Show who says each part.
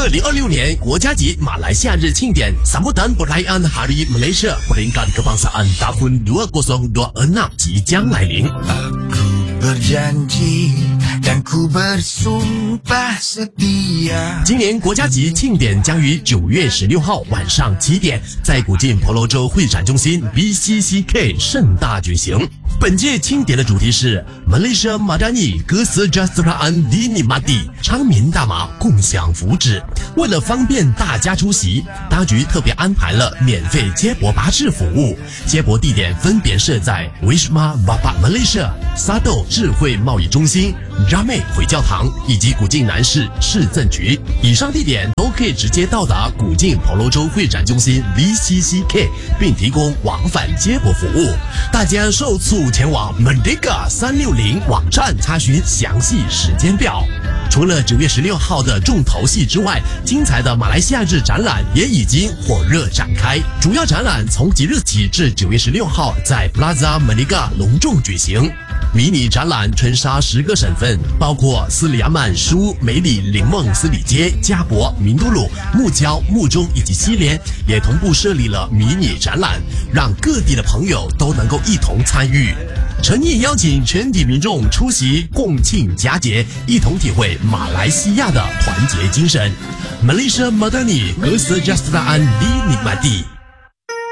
Speaker 1: 2026年国家级马来西亚日庆典 Sambutan Perayaan Hari Malaysia Peringkat Kebangsaan Tahun 2026 即将来临。
Speaker 2: Berjanji dan ku bersumpah setia。
Speaker 1: 今年国家级庆典将于9月16号晚上7点，在古晋婆罗洲会展中心 BCCK 盛大举行。本届庆典的主题是 Malaysia Madani Kesejahteraan Dinikmati， 昌民大马共享福祉。为了方便大家出席，当局特别安排了免费接驳巴士服务，接驳地点分别设在 Wisma Bapa Malaysia、Sado 智慧贸易中心、Ramai 回教堂以及古晋南市市政局。以上地点都可以直接到达古晋婆罗洲会展中心 BCCK， 并提供往返接驳服务。大家受促前往 Merdeka 360网站查询详细时间表。除了9月16号的重头戏之外，精彩的马来西亚日展览也已经火热展开。主要展览从即日起至9月16号在 Plaza Merdeka 隆重举行。迷你展览春杀10个省份，包括斯里亚曼、舒、美里、林梦、斯里街、加博、明都鲁、木礁、木中以及西联，也同步设立了迷你展览，让各地的朋友都能够一同参与。诚意邀请全体民众出席共庆佳节，一同体会马来西亚的团结精神。Malaysia Madani Kesejahteraan Dinikmati。